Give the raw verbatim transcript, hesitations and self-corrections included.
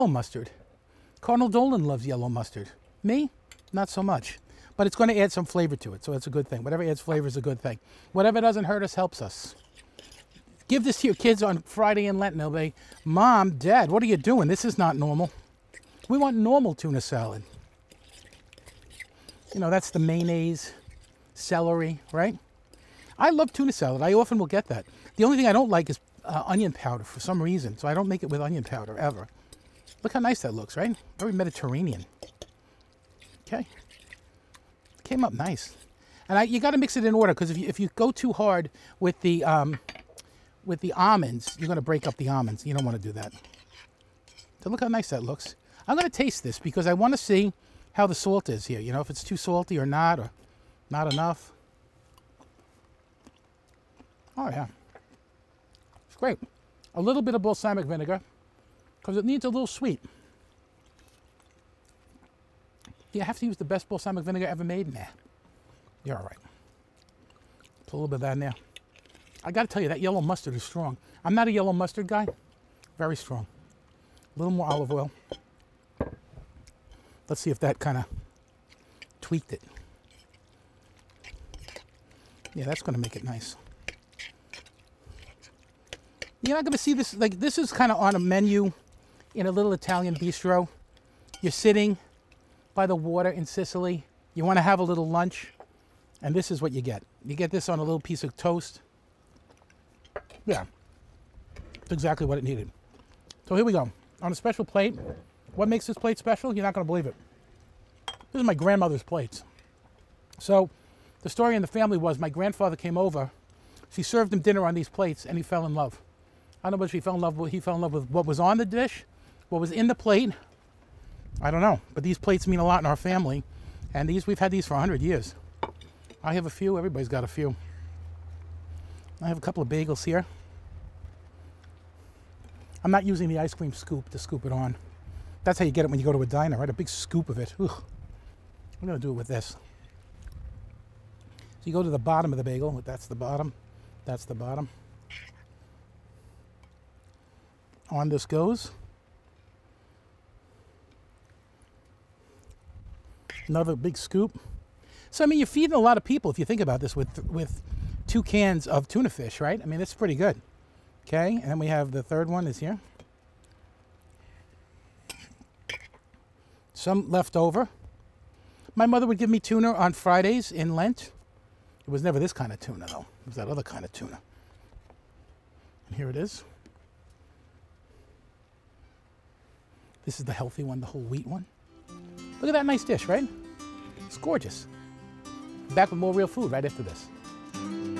Yellow mustard. Cardinal Dolan loves yellow mustard. Me? Not so much. But it's going to add some flavor to it, so it's a good thing. Whatever adds flavor is a good thing. Whatever doesn't hurt us helps us. Give this to your kids on Friday in Lent, and they'll be, Mom, Dad, what are you doing? This is not normal. We want normal tuna salad. You know, that's the mayonnaise, celery, right? I love tuna salad. I often will get that. The only thing I don't like is uh, onion powder for some reason, so I don't make it with onion powder ever. Look how nice that looks, right? Very Mediterranean. Okay. Came up nice. And I, you got to mix it in order, because if you, if you go too hard with the, um, with the almonds, you're going to break up the almonds. You don't want to do that. So look how nice that looks. I'm going to taste this because I want to see how the salt is here. You know, if it's too salty or not, or not enough. Oh, yeah. It's great. A little bit of balsamic vinegar, because it needs a little sweet. You have to use the best balsamic vinegar ever made? Nah. You're all right. Put a little bit of that in there. I got to tell you, that yellow mustard is strong. I'm not a yellow mustard guy. Very strong. A little more olive oil. Let's see if that kind of tweaked it. Yeah, that's going to make it nice. You're not going to see this, like, this is kind of on a menu in a little Italian bistro. You're sitting by the water in Sicily. You want to have a little lunch, and this is what you get. You get this on a little piece of toast. Yeah, it's exactly what it needed. So here we go. On a special plate. What makes this plate special? You're not going to believe it. This is my grandmother's plates. So the story in the family was my grandfather came over. She served him dinner on these plates, and he fell in love. I don't know if he fell in love with, he fell in love with what was on the dish, what was in the plate. I don't know, but these plates mean a lot in our family, and these we've had these for a hundred years. I have a few. Everybody's got a few. I have a couple of bagels here. I'm not using the ice cream scoop to scoop it on. That's how you get it when you go to a diner, right? A big scoop of it. Ugh. I'm going to do it with this. So you go to the bottom of the bagel. That's the bottom. That's the bottom. On this goes. Another big scoop. So, I mean, you're feeding a lot of people if you think about this with, with two cans of tuna fish, right? I mean, that's pretty good. Okay, and then we have the third one is here. Some left over. My mother would give me tuna on Fridays in Lent. It was never this kind of tuna, though. It was that other kind of tuna. And here it is. This is the healthy one, the whole wheat one. Look at that nice dish, right? It's gorgeous. Back with more real food right after this.